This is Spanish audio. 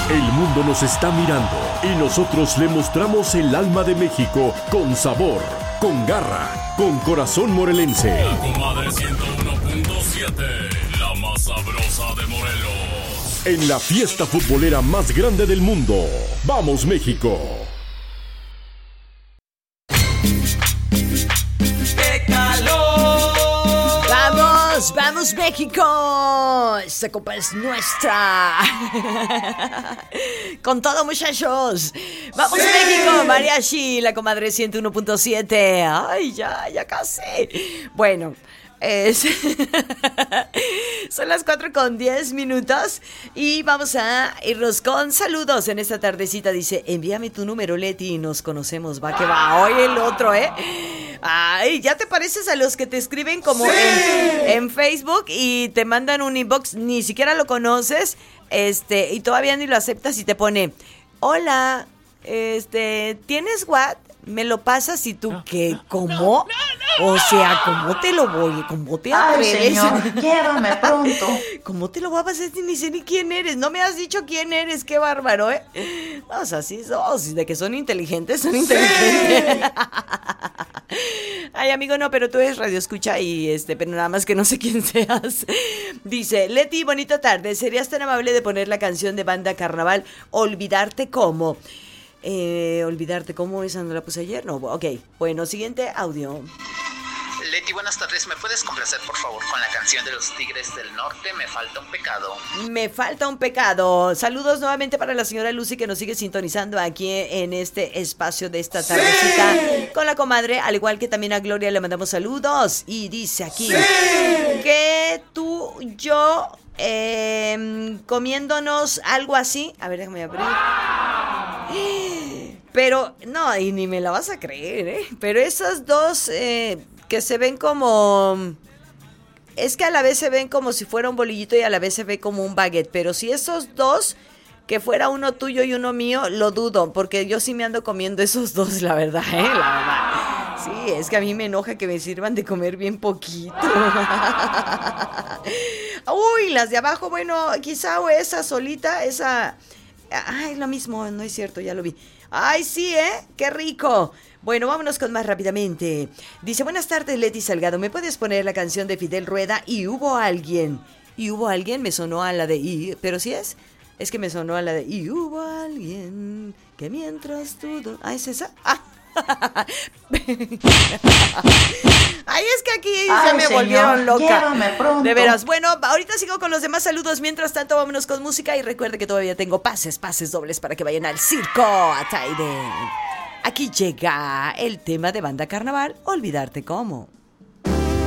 El mundo nos está mirando y nosotros le mostramos el alma de México con sabor, con garra, con corazón morelense. La Comadre 101.7, la más sabrosa de Morelos. En la fiesta futbolera más grande del mundo. ¡Vamos, México! ¡Qué calor! ¡Vamos, vamos, México! Esta copa es nuestra. Con todo, muchachos. ¡Vamos, ¡Sí! México! Mariachi, la Comadre 101.7. ¡Ay, ya casi! Bueno... Son las 4:10 y vamos a irnos con saludos en esta tardecita. Dice, envíame tu número, Leti, y nos conocemos. Va que va. Oye, el otro, Ay, ya te pareces a los que te escriben como ¡sí! en Facebook y te mandan un inbox, ni siquiera lo conoces, y todavía ni lo aceptas y te pone, hola, ¿tienes what? ¿Me lo pasas? Y tú, ¿qué? ¿Cómo? O sea, ¿cómo te lo voy? ¿Cómo te atreves? Ay, señor, llévame pronto. ¿Cómo te lo voy a pasar? Ni sé ni quién eres. No me has dicho quién eres. Qué bárbaro, No, o sea, sí, de que son inteligentes, son inteligentes. Ay, amigo, no, pero tú eres radio escucha y pero nada más que no sé quién seas. Dice, Leti, bonita tarde. ¿Serías tan amable de poner la canción de Banda Carnaval, Olvidarte Cómo? Olvidarte cómo, esa no la puse ayer, no, ok, bueno, siguiente audio. Leti, buenas tardes, ¿me puedes complacer por favor con la canción de los Tigres del Norte? Me falta un pecado. Me falta un pecado. Saludos nuevamente para la señora Lucy que nos sigue sintonizando aquí en este espacio de esta tardecita, ¡sí!, con la comadre, al igual que también a Gloria le mandamos saludos y dice aquí, ¡sí!, que tú, yo, comiéndonos algo así, a ver, déjame abrir. Pero, no, y ni me la vas a creer, pero esas dos que se ven como... Es que a la vez se ven como si fuera un bolillito y a la vez se ve como un baguette. Pero si esos dos, que fuera uno tuyo y uno mío, lo dudo. Porque yo sí me ando comiendo esos dos, la verdad, la verdad. Sí, es que a mí me enoja que me sirvan de comer bien poquito. Uy, las de abajo, bueno, quizá o esa solita, esa... Ay, lo mismo, no es cierto, ya lo vi. Ay, sí, qué rico. Bueno, vámonos con más rápidamente. Dice, buenas tardes, Leti Salgado. ¿Me puedes poner la canción de Fidel Rueda? Y hubo alguien. Y hubo alguien, me sonó a la de... pero sí es que me sonó a la de... Y hubo alguien que mientras tú... Ah, ¿es esa? Ah. Ay, es que aquí Ay, se me señor, volvieron loca. llévame pronto. De veras. Bueno, ahorita sigo con los demás saludos. Mientras tanto, vámonos con música. Y recuerde que todavía tengo pases dobles para que vayan al circo Ataide. Aquí llega el tema de Banda Carnaval, Olvidarte Cómo.